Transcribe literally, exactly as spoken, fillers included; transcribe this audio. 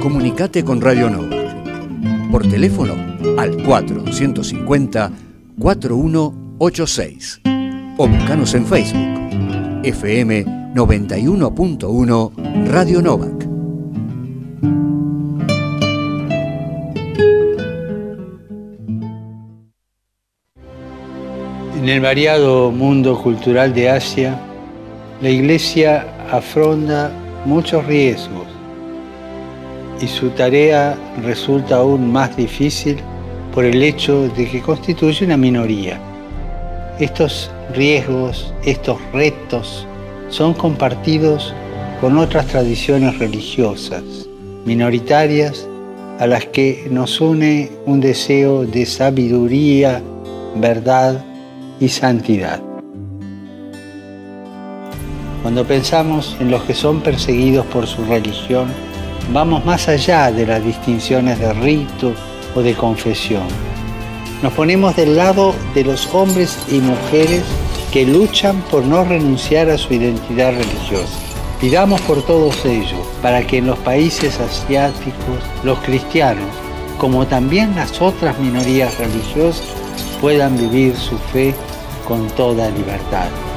Comunicate con Radio Novak. Por teléfono al cuatro cinco cero, cuatro uno ocho seis. O buscanos en Facebook. F M noventa y uno punto uno Radio Novak. En el variado mundo cultural de Asia, la Iglesia afronta muchos riesgos y su tarea resulta aún más difícil por el hecho de que constituye una minoría. Estos riesgos, estos retos, son compartidos con otras tradiciones religiosas minoritarias a las que nos une un deseo de sabiduría, verdad y santidad. Cuando pensamos en los que son perseguidos por su religión, vamos más allá de las distinciones de rito o de confesión. Nos ponemos del lado de los hombres y mujeres que luchan por no renunciar a su identidad religiosa. Pidamos por todos ellos, para que en los países asiáticos, los cristianos, como también las otras minorías religiosas, puedan vivir su fe con toda libertad.